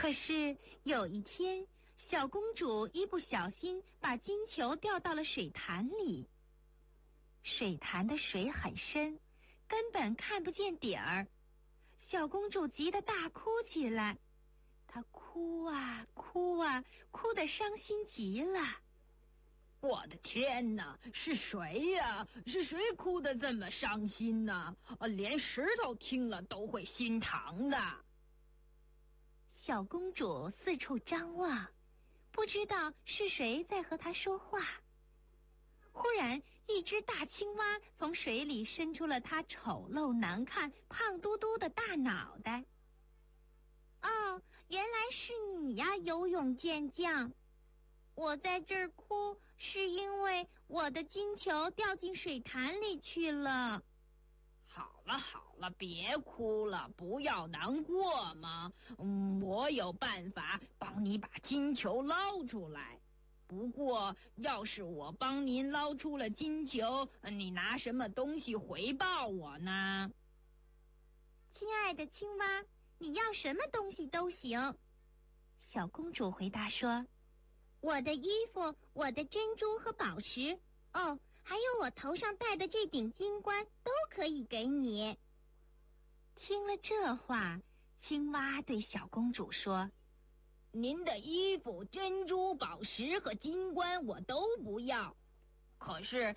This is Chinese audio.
可是有一天，小公主一不小心把金球掉到了水潭里。水潭的水很深，根本看不见底儿。小公主急得大哭起来，她哭啊哭啊，哭得伤心极了。 我的天哪，是谁呀？是谁哭得这么伤心呢？连石头听了都会心疼的。 小公主四处张望，不知道是谁在和她说话。忽然，一只大青蛙从水里伸出了它丑陋难看、胖嘟嘟的大脑袋。哦，原来是你呀，游泳健将！我在这儿哭，是因为我的金球掉进水潭里去了。 好了好了，别哭了，不要难过嘛。我有办法帮你把金球捞出来。不过，要是我帮您捞出了金球，你拿什么东西回报我呢？ 亲爱的青蛙，你要什么东西都行。小公主回答说：我的衣服，我的珍珠和宝石，哦，还有我头上戴的这顶金冠都可以给你。听了这话，青蛙对小公主说： 您的衣服、珍珠、宝石和金冠我都不要，可是